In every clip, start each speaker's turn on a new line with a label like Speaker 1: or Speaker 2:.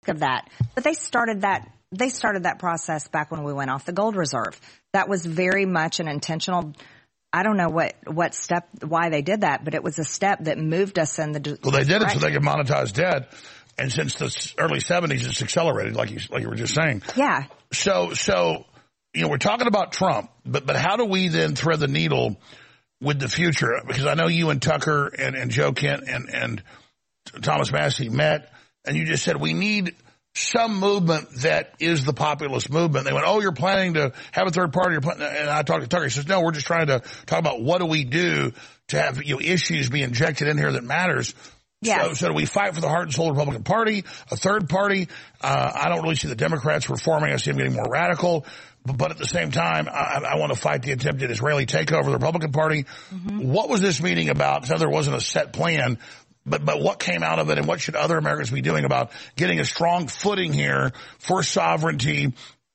Speaker 1: of that. But they started that process back when we went off the gold reserve. That was very much an intentional. I don't know what step, why they did that, but it was a step that moved us in the.
Speaker 2: Well, they did it so they could monetize debt, and since the early 70s, it's accelerated, like you were just saying.
Speaker 1: Yeah.
Speaker 2: So we're talking about Trump, but how do we then thread the needle with the future? Because I know you and Tucker and Joe Kent and Thomas Massie met, and you just said we need some movement that is the populist movement. They went, "Oh, you're planning to have a third party." And I talked to Tucker. He says, "No, we're just trying to talk about what do we do to have issues be injected in here that matters."
Speaker 1: Yes.
Speaker 2: So do we fight for the heart and soul of the Republican Party, a third party? I don't really see the Democrats reforming. I see them getting more radical. But at the same time, I want to fight the attempted Israeli takeover of the Republican Party. Mm-hmm. What was this meeting about? So there wasn't a set plan. But what came out of it, and what should other Americans be doing about getting a strong footing here for sovereignty?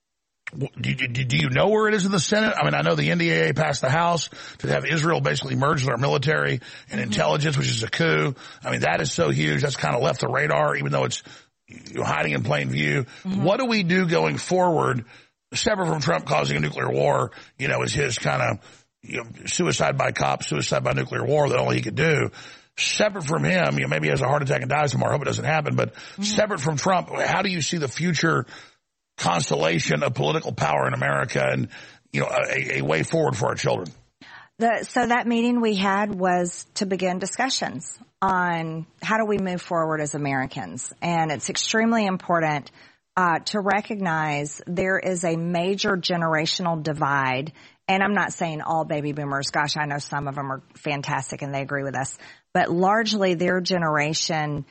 Speaker 2: Do you know where it is in the Senate? I mean, I know the NDAA passed the House to have Israel basically merge with our military and intelligence, which is a coup. I mean, that is so huge. That's kind of left the radar, even though it's hiding in plain view. Mm-hmm. What do we do going forward, separate from Trump causing a nuclear war, is his kind of, suicide by cop, suicide by nuclear war that only he could do. Separate from him, maybe he has a heart attack and dies tomorrow. I hope it doesn't happen. But separate from Trump, how do you see the future constellation of political power in America and, a way forward for our children?
Speaker 1: So that meeting we had was to begin discussions on how do we move forward as Americans. And it's extremely important to recognize there is a major generational divide. And I'm not saying all baby boomers. Gosh, I know some of them are fantastic and they agree with us. But largely their generation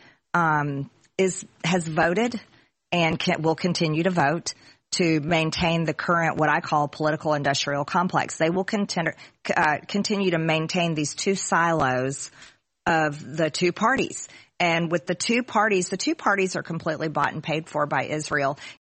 Speaker 1: has voted and will continue to vote to maintain the current, what I call, political industrial complex. They will continue to maintain these two silos of the two parties. And with the two parties are completely bought and paid for by Israel.